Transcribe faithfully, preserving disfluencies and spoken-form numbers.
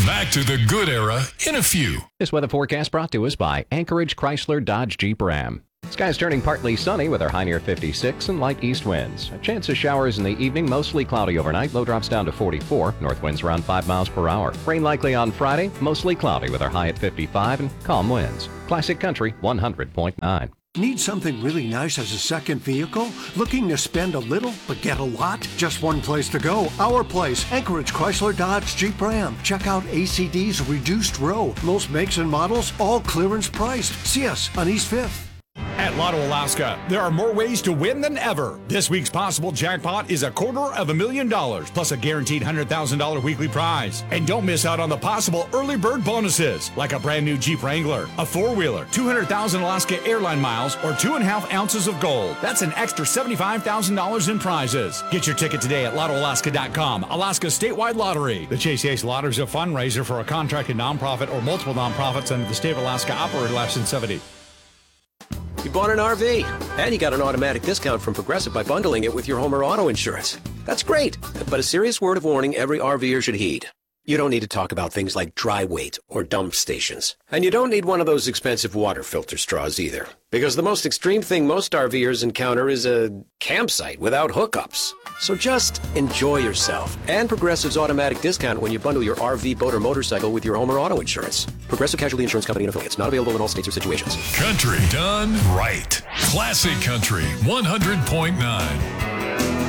Back to the good era in a few. This weather forecast brought to us by Anchorage Chrysler Dodge Jeep Ram. Skies turning partly sunny with our high near fifty-six and light east winds. A chance of showers in the evening, mostly cloudy overnight. Low drops down to forty-four. North winds around five miles per hour. Rain likely on Friday, mostly cloudy with our high at fifty-five and calm winds. Classic Country one hundred point nine. Need something really nice as a second vehicle? Looking to spend a little but get a lot? Just one place to go. Our place, Anchorage Chrysler Dodge Jeep Ram. Check out A C D's Reduced Row. Most makes and models, all clearance priced. See us on East fifth. At Lotto Alaska, there are more ways to win than ever. This week's possible jackpot is a quarter of a million dollars, plus a guaranteed one hundred thousand dollars weekly prize. And don't miss out on the possible early bird bonuses, like a brand new Jeep Wrangler, a four-wheeler, two hundred thousand Alaska Airline miles, or two and a half ounces of gold. That's an extra seventy-five thousand dollars in prizes. Get your ticket today at Lotto Alaska dot com, Alaska's statewide lottery. The Chase Ace Lottery is a fundraiser for a contracted nonprofit or multiple nonprofits under the State of Alaska Operator License seventy. You bought an R V, and you got an automatic discount from Progressive by bundling it with your home or auto insurance. That's great, but a serious word of warning every RVer should heed. You don't need to talk about things like dry weight or dump stations. And you don't need one of those expensive water filter straws either. Because the most extreme thing most RVers encounter is a campsite without hookups. So just enjoy yourself and Progressive's automatic discount when you bundle your R V, boat, or motorcycle with your home or auto insurance. Progressive Casualty Insurance Company and affiliates. Not available in all states or situations. Country done right. Classic Country one hundred point nine.